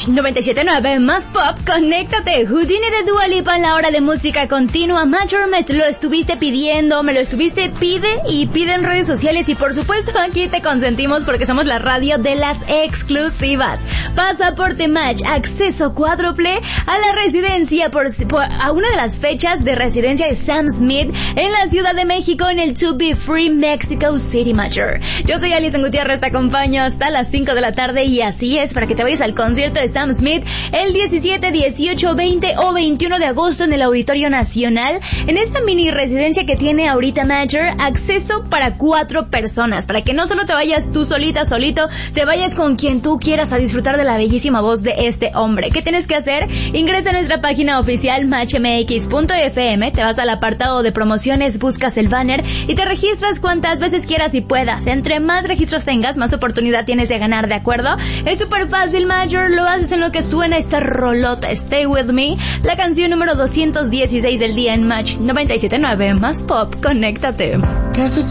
Match 97.9 más pop, conéctate. Houdini de Dua Lipa en la hora de música continua. Major, me lo estuviste pidiendo, me lo estuviste pide en redes sociales y por supuesto aquí te consentimos porque somos la radio de las exclusivas. Pasaporte Match, acceso cuádruple a la residencia a una de las fechas de residencia de Sam Smith en la Ciudad de México en el To Be Free Mexico City Major. Yo soy Alison Gutiérrez, te acompaño hasta las 5 de la tarde y así es, para que te vayas al concierto de Sam Smith el 17, 18, 20 o 21 de agosto en el Auditorio Nacional, en esta mini residencia que tiene ahorita Major, acceso para 4 personas, para que no solo te vayas tú solita, solito, te vayas con quien tú quieras a disfrutar de la bellísima voz de este hombre. ¿Qué tienes que hacer? Ingresa a nuestra página oficial matchmx.fm, te vas al apartado de promociones, buscas el banner y te registras cuantas veces quieras y puedas. Entre más registros tengas, más oportunidad tienes de ganar, ¿de acuerdo? Es súper fácil, Major, lo haces en lo que suena esta rolota, Stay With Me, la canción número 216 del día en Match 97.9 más pop, conéctate.